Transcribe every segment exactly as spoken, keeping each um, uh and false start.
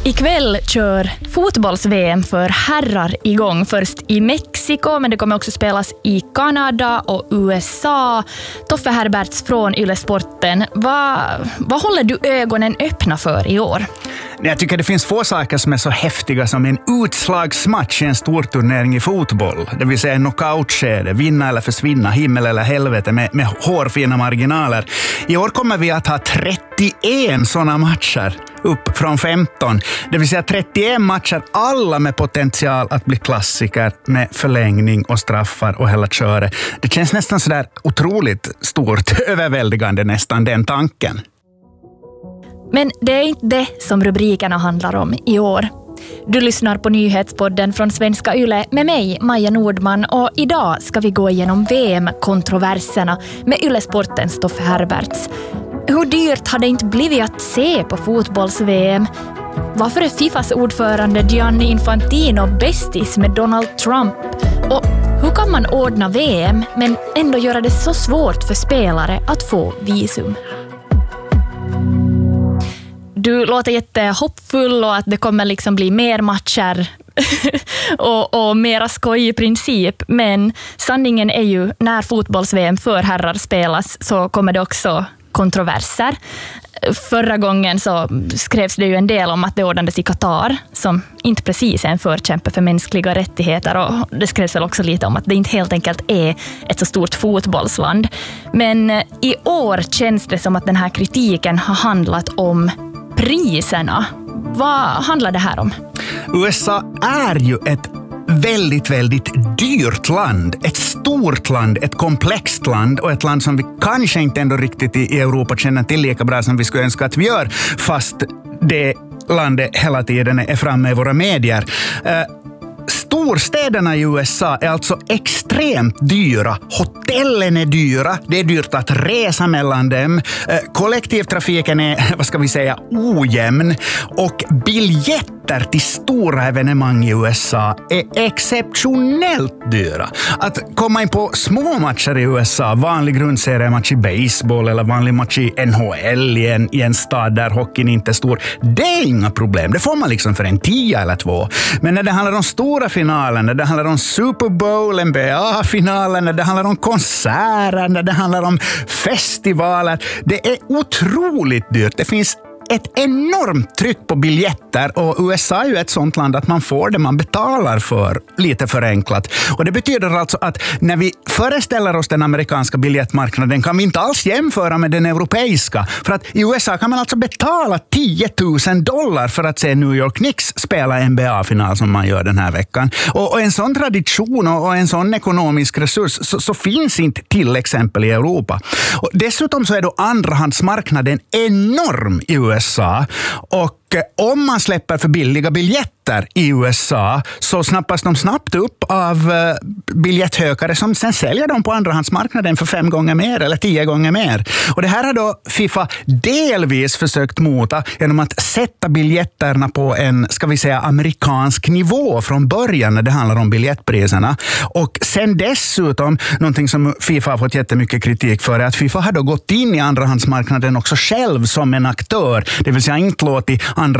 Ikväll kör fotbolls-V M för herrar igång. Först i Mexiko, men det kommer också spelas i Kanada och U S A. Toffe Herberts från Yle Sporten. Vad, vad håller du ögonen öppna för i år? Jag tycker det finns få saker som är så häftiga som en utslagsmatch i en stor turnering i fotboll. Det vill säga en knockoutskede, vinna eller försvinna, himmel eller helvete med, med hårfina marginaler. I år kommer vi att ha trettioen sådana matcher upp från femton. Det vill säga trettioen matcher, alla med potential att bli klassiker med förlängning och straffar och hela köret. Det känns nästan sådär otroligt stort, överväldigande nästan den tanken. Men det är inte det som rubrikerna handlar om i år. Du lyssnar på nyhetspodden från Svenska Yle med mig, Maja Nordman, och idag ska vi gå igenom V M-kontroverserna med Yle Sportens Toffe Herberts. Hur dyrt har det inte blivit att se på fotbolls-V M? Varför är Fifas ordförande Gianni Infantino bästis med Donald Trump? Och hur kan man ordna V M men ändå göra det så svårt för spelare att få visum? Du låter jättehoppfull och att det kommer liksom bli mer matcher och, och mera skoj i princip. Men sanningen är ju, när fotbolls-V M för herrar spelas så kommer det också kontroverser. Förra gången så skrevs det ju en del om att det ordnades i Qatar, som inte precis är en förkämpe för mänskliga rättigheter, och det skrevs väl också lite om att det inte helt enkelt är ett så stort fotbollsland. Men i år känns det som att den här kritiken har handlat om priserna. Vad handlar det här om? U S A är ju ett väldigt, väldigt dyrt land. Ett stort land, ett komplext land och ett land som vi kanske inte ändå riktigt i Europa känner till lika bra som vi skulle önska att vi gör, fast det landet hela tiden är framme i våra medier. Storstäderna i U S A är alltså extremt dyra. Hotellen är dyra. Det är dyrt att resa mellan dem. Kollektivtrafiken är, vad ska vi säga, ojämn. Och biljetter till stora evenemang i U S A är exceptionellt dyra. Att komma in på små matcher i U S A, vanlig grundseriematch i baseball eller vanlig match i N H L i en, i en stad där hockeyn inte är stor, det är inga problem. Det får man liksom för en tio eller två. Men när det handlar om stora finalen, när det handlar om Super Bowl, N B A-finalen, när det handlar om konserter, när det handlar om festivaler, det är otroligt dyrt. Det finns ett enormt tryck på biljetter, och U S A är ju ett sånt land att man får det man betalar för, lite förenklat. Och det betyder alltså att när vi föreställer oss den amerikanska biljettmarknaden kan vi inte alls jämföra med den europeiska. För att i U S A kan man alltså betala tio tusen dollar för att se New York Knicks spela N B A-final som man gör den här veckan. Och, och en sån tradition och en sån ekonomisk resurs så, så finns inte till exempel i Europa. Och dessutom så är då andrahandsmarknaden enorm i U S A, och om man släpper för billiga biljetter i U S A så snappas de snabbt upp av biljetthökare som sen säljer dem på andrahandsmarknaden för fem gånger mer eller tio gånger mer. Och det här har då FIFA delvis försökt mota genom att sätta biljetterna på en, ska vi säga, amerikansk nivå från början när det handlar om biljettpriserna. Och sen dessutom, någonting som FIFA har fått jättemycket kritik för, är att FIFA har då gått in i andrahandsmarknaden också själv som en aktör. Det vill säga inte låtit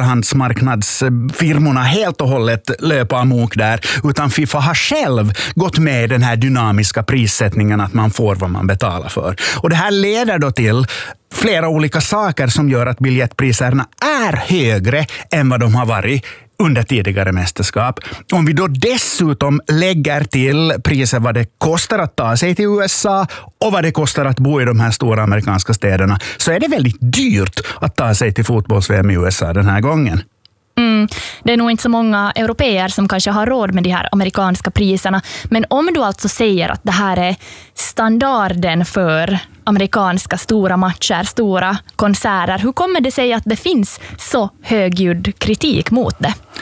andrahandsmarknadsfirmorna helt och hållet löpa amok där, utan FIFA har själv gått med i den här dynamiska prissättningen att man får vad man betalar för. Och det här leder då till flera olika saker som gör att biljettpriserna är högre än vad de har varit under tidigare mästerskap. Om vi då dessutom lägger till priser vad det kostar att ta sig till U S A och vad det kostar att bo i de här stora amerikanska städerna, så är det väldigt dyrt att ta sig till fotbolls-V M i U S A den här gången. Mm, det är nog inte så många europeer som kanske har råd med de här amerikanska priserna. Men om du alltså säger att det här är standarden för amerikanska stora matcher, stora konserter, hur kommer det sig att det finns så högljudd kritik mot det?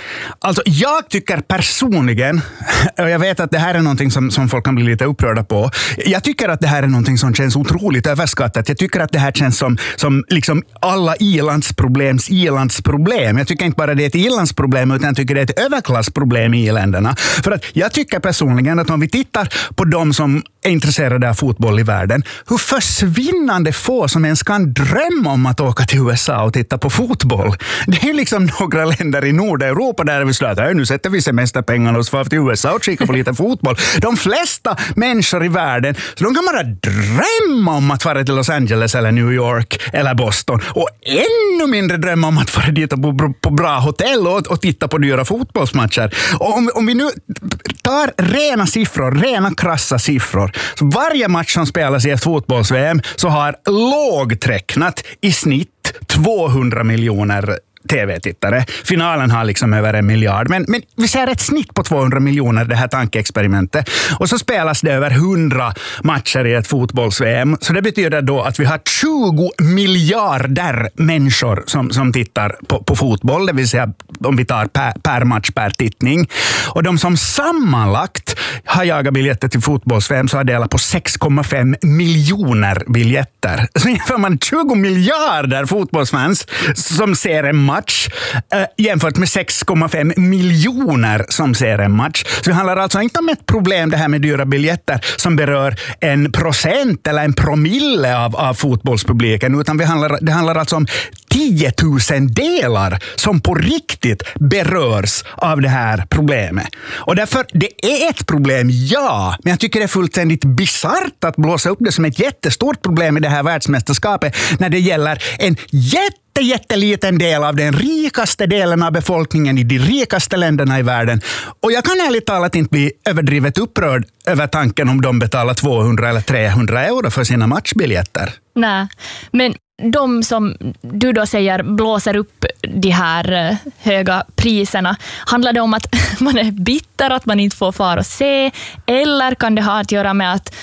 Alltså, jag tycker personligen, och jag vet att det här är någonting som, som folk kan bli lite upprörda på. Jag tycker att det här är någonting som känns otroligt överskattat. Jag tycker att det här känns som, som liksom alla ilandsproblems ilandsproblem. Jag tycker inte bara det är ett ilandsproblem, utan jag tycker det är ett överklassproblem i i-länderna. För att jag tycker personligen att om vi tittar på de som är intresserade av fotboll i världen, hur försvinnande få som ens kan drömma om att åka till U S A och titta på fotboll. Det är liksom några länder i Nordeuropa där vi slutar. Nu sätter vi semesterpengarna och får till U S A och kika på lite fotboll. De flesta människor i världen, så de kan bara drömma om att fara till Los Angeles eller New York eller Boston. Och ännu mindre drömma om att fara dit på, på bra hotell och, och titta på dyra fotbollsmatcher. Och om, om vi nu tar rena siffror, rena krassa siffror. Så varje match som spelas i ett fotbolls-V M så har lågträcknat i snitt tvåhundra miljoner tv-tittare. Finalen har liksom över en miljard. Men, men vi ser ett snitt på tvåhundra miljoner, det här tankeexperimentet. Och så spelas det över hundra matcher i ett fotbolls-V M. Så det betyder då att vi har tjugo miljarder människor som, som tittar på, på fotboll. Det vill säga om vi tar per, per match per tittning. Och de som sammanlagt har jagat biljetter till fotbolls-V M så har delat på sex komma fem miljoner biljetter. Så jämför man tjugo miljarder fotbollsfans som ser en match match äh, jämfört med sex komma fem miljoner som ser en match. Så det handlar alltså inte om ett problem det här med dyra biljetter som berör en procent eller en promille av, av fotbollspubliken, utan det handlar, det handlar alltså om tiotusen delar som på riktigt berörs av det här problemet. Och därför, det är ett problem, ja, men jag tycker det är fullständigt bisarrt att blåsa upp det som ett jättestort problem i det här världsmästerskapet när det gäller en jätte jätteliten del av den rikaste delen av befolkningen i de rikaste länderna i världen. Och jag kan ärligt talat inte bli överdrivet upprörd över tanken om de betalar tvåhundra eller trehundra euro för sina matchbiljetter. Nej, men de som du då säger blåser upp de här höga priserna, handlar det om att man är bitter att man inte får fara och se, eller kan det ha att göra med att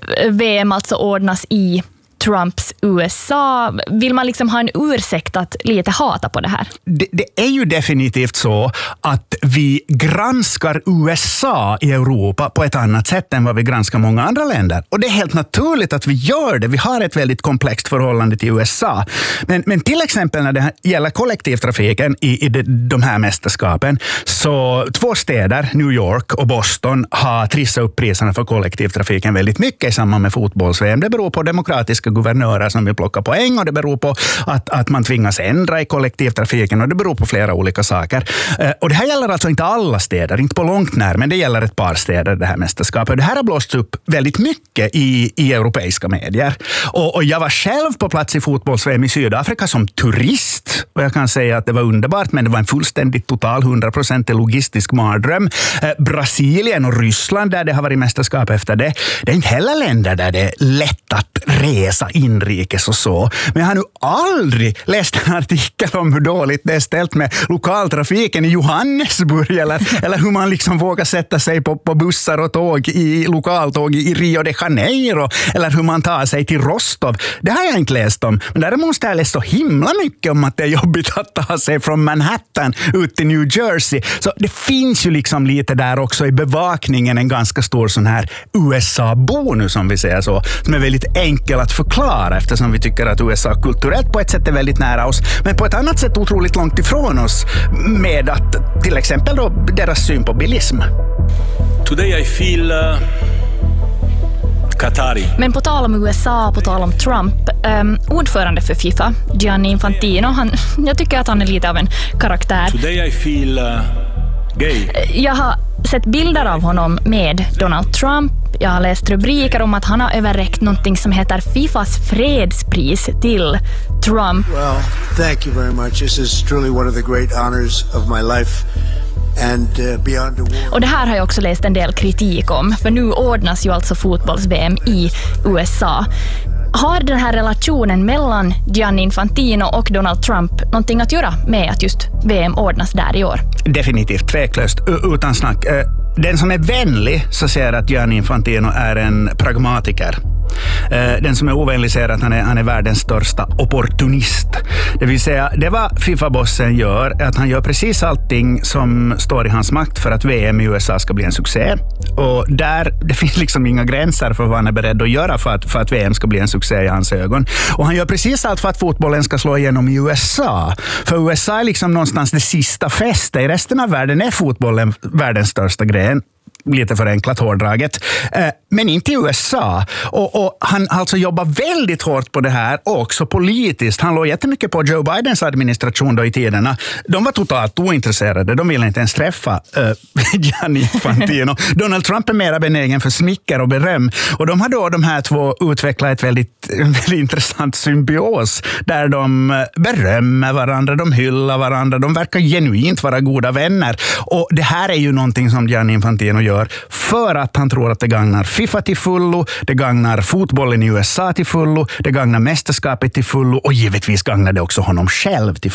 V M alltså ordnas i Trumps U S A? Vill man liksom ha en ursäkt att lite hata på det här? Det, det är ju definitivt så att vi granskar U S A i Europa på ett annat sätt än vad vi granskar många andra länder. Och det är helt naturligt att vi gör det. Vi har ett väldigt komplext förhållande till U S A. Men, men till exempel när det gäller kollektivtrafiken i, i de, de här mästerskapen, så två städer, New York och Boston, har trissat upp priserna för kollektivtrafiken väldigt mycket i samband med fotbolls-V M. Det beror på demokratiska guvernörer som vill plocka poäng, och det beror på att, att man tvingas ändra i kollektivtrafiken, och det beror på flera olika saker. Eh, och det här gäller alltså inte alla städer, inte på långt när, men det gäller ett par städer, det här mästerskapet. Det här har blåst upp väldigt mycket i, i europeiska medier. Och, och jag var själv på plats i fotbolls-V M i Sydafrika som turist, och jag kan säga att det var underbart, men det var en fullständigt total hundra procent logistisk mardröm. Eh, Brasilien och Ryssland, där det har varit mästerskap efter det, det är inte heller länder där det är lätt att resa inrikes och så. Men jag har nu aldrig läst en artikel om hur dåligt det är ställt med lokaltrafiken i Johannesburg, eller, eller hur man liksom vågar sätta sig på, på bussar och tåg i lokaltåg i Rio de Janeiro, eller hur man tar sig till Rostov. Det har jag inte läst om. Men däremot måste jag läsa så himla mycket om att det är jobbigt att ta sig från Manhattan ut till New Jersey. Så det finns ju liksom lite där också i bevakningen en ganska stor sån här U S A-bonus, som vi säger så, som är väldigt enkel att förklara, eftersom vi tycker att U S A kulturellt på ett sätt är väldigt nära oss, men på ett annat sätt otroligt långt ifrån oss, med att till exempel då deras syn på bilism. Today I feel uh, Qatari. Men på tal om U S A, på tal om Trump, um, ordförande för FIFA, Gianni Infantino, han, jag tycker att han är lite av en karaktär. Today I feel uh, gay. Jag har sett bilder av honom med Donald Trump. Jag har läst rubriker om att han har överräckt någonting som heter FIFAs fredspris till Trump. Well, thank you very much. This is truly one of the great honors of my life. And, uh, beyond the war. Och det här har jag också läst en del kritik om, för nu ordnas ju alltså fotbolls-V M i U S A. Har den här relationen mellan Gianni Infantino och Donald Trump någonting att göra med att just V M ordnas där i år? Definitivt, tveklöst, utan snack. Den som är vänlig så säger att Gianni Infantino är en pragmatiker. Den som är ovänlig säger att han är, han är världens största opportunist. Det vill säga, det vad FIFA-bossen gör är att han gör precis allting som står i hans makt för att V M i U S A ska bli en succé. Och där, det finns liksom inga gränser för vad han är beredd att göra för att, för att V M ska bli en succé i hans ögon. Och han gör precis allt för att fotbollen ska slå igenom i U S A. För U S A är liksom någonstans det sista fästet. I resten av världen är fotbollen världens största gren. Lite förenklat hårdraget. Men inte i U S A. Och, och han alltså jobbar väldigt hårt på det här också politiskt. Han låg jättemycket på Joe Bidens administration då i tiderna. De var totalt ointresserade. De ville inte ens träffa uh, Gianni Infantino. Donald Trump är mera benägen för smicker och beröm. Och de har då de här två utvecklat ett väldigt, väldigt intressant symbios där de berömmer varandra, de hyllar varandra, de verkar genuint vara goda vänner. Och det här är ju någonting som Gianni Infantino gör för att han tror att det gagnar FIFA till fullo, det gagnar fotbollen i U S A till fullo, det gagnar mästerskapet till fullo och givetvis gagnar det också honom själv till